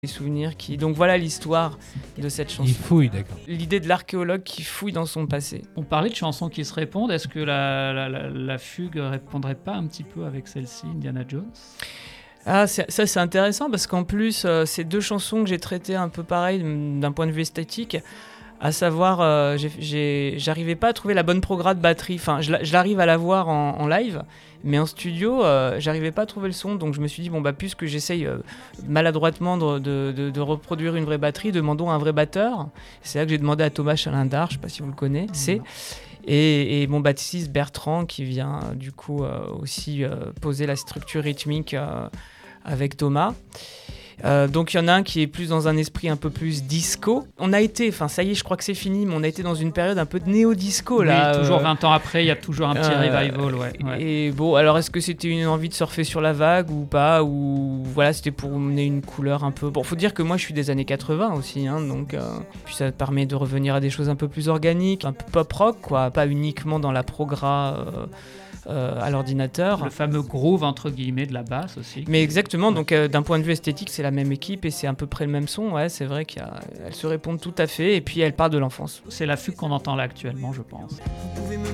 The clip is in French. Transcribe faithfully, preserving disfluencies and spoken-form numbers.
Des souvenirs qui... Donc voilà l'histoire de cette chanson. Il fouille, d'accord. L'idée de l'archéologue qui fouille dans son passé. On parlait de chansons qui se répondent. Est-ce que la, la, la, la fugue répondrait pas un petit peu avec celle-ci, Indiana Jones ? Ah, c'est, ça c'est intéressant parce qu'en plus, euh, c'est deux chansons que j'ai traitées un peu pareil d'un point de vue esthétique. À savoir, euh, j'ai, j'ai, j'arrivais pas à trouver la bonne prograde de batterie. Enfin, je, je l'arrive à la voir en, en live, mais en studio, euh, j'arrivais pas à trouver le son. Donc je me suis dit, bon, bah, puisque j'essaye euh, maladroitement de, de, de, de reproduire une vraie batterie, demandons un vrai batteur. C'est là que j'ai demandé à Thomas Chalindar, je sais pas si vous le connaissez. Mmh. Et, et mon bassiste Bertrand, qui vient euh, du coup euh, aussi euh, poser la structure rythmique euh, avec Thomas. Euh, donc il y en a un qui est plus dans un esprit un peu plus disco. On a été, enfin ça y est, je crois que c'est fini, mais on a été dans une période un peu de néo-disco là. Oui, toujours euh, vingt ans après, il y a toujours un petit euh, revival, ouais, ouais. Et bon, alors est-ce que c'était une envie de surfer sur la vague ou pas, ou voilà, c'était pour mener une couleur un peu. Bon, faut dire que moi je suis des années quatre-vingts aussi, hein, donc euh... puis ça permet de revenir à des choses un peu plus organiques, un peu pop rock, quoi, pas uniquement dans la progra. Euh... Euh, à l'ordinateur. Le fameux groove entre guillemets de la basse aussi. Mais exactement, ouais. Donc euh, d'un point de vue esthétique, c'est la même équipe et c'est à peu près le même son. Ouais, c'est vrai qu'elles se répondent tout à fait et puis elles parlent de l'enfance. C'est la fugue qu'on entend là actuellement, je pense.